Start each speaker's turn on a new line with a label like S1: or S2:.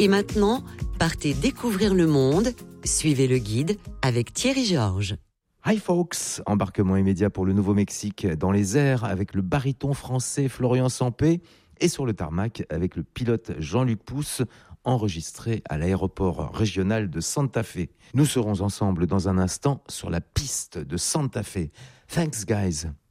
S1: Et maintenant, partez découvrir le monde. Suivez le guide avec Thierry Georges.
S2: Hi folks, embarquement immédiat pour le Nouveau-Mexique dans les airs avec le baryton français Florian Sampé et sur le tarmac avec le pilote Jean-Luc Pousse, enregistré à l'aéroport régional de Santa Fe. Nous serons ensemble dans un instant sur la piste de Santa Fe. Thanks guys.